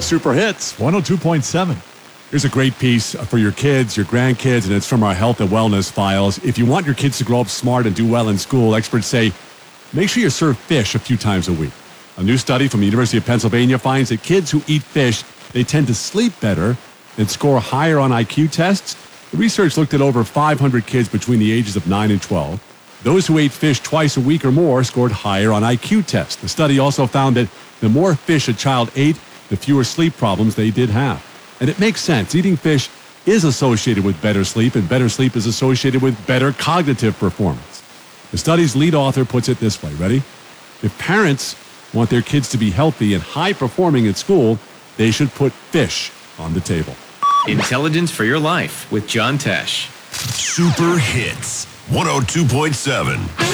Super Hits 102.7. Here's a great piece for your kids, your grandkids, and it's from our health and wellness files. If you want your kids to grow up smart and do well in school, experts say, make sure you serve fish a few times a week. A new study from the University of Pennsylvania finds that kids who eat fish, they tend to sleep better and score higher on IQ tests. The research looked at over 500 kids between the ages of 9 and 12. Those who ate fish twice a week or more scored higher on IQ tests. The study also found that the more fish a child ate, the fewer sleep problems they did have. And it makes sense. Eating fish is associated with better sleep, and better sleep is associated with better cognitive performance. The study's lead author puts it this way. Ready? If parents want their kids to be healthy and high-performing at school, they should put fish on the table. Intelligence for your life with John Tesh. Super Hits 102.7.